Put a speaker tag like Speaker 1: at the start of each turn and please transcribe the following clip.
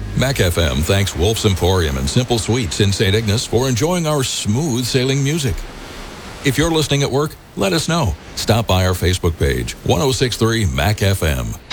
Speaker 1: Mac FM thanks Wolf's Emporium and Simple Sweets in St. Ignace for enjoying our smooth sailing music. If you're listening at work, let us know. Stop by our Facebook page, 1063 Mac FM.